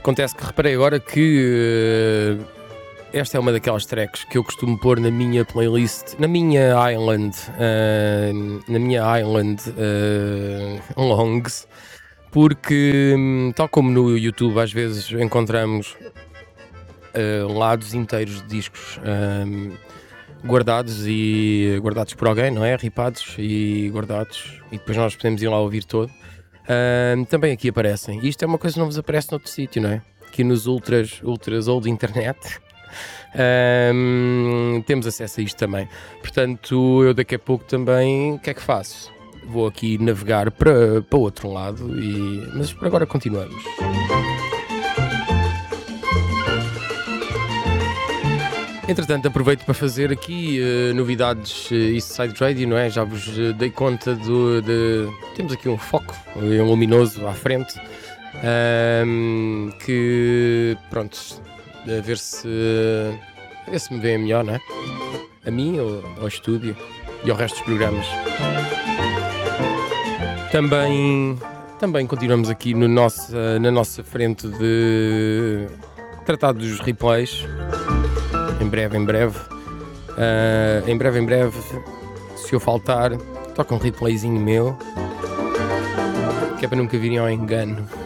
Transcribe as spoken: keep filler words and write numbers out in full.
Acontece que reparei agora que uh, esta é uma daquelas tracks que eu costumo pôr na minha playlist, na minha Island, uh, na minha Island uh, Longs, porque, um, tal como no YouTube às vezes encontramos uh, lados inteiros de discos um, guardados e guardados por alguém, não é? Ripados e guardados, e depois nós podemos ir lá ouvir todo. Uh, também aqui aparecem. Isto é uma coisa que não vos aparece noutro sítio, não é? Aqui nos ultras, ultras old internet uh, temos acesso a isto também. Portanto, eu daqui a pouco também, o que é que faço? Vou aqui navegar para, para o outro lado, e, mas por agora continuamos. Entretanto, aproveito para fazer aqui uh, novidades uh, East Side Radio, não é? Já vos uh, dei conta do... De... Temos aqui um foco, um luminoso à frente, um, que, pronto, a ver se, a ver se me vê melhor, não é? A mim, ao, ao estúdio e ao resto dos programas. Também, também continuamos aqui no nosso, na nossa frente de tratar dos replays. Em breve, em breve, uh, em breve, em breve, se eu faltar, toca um replayzinho meu, que é para nunca virem ao engano.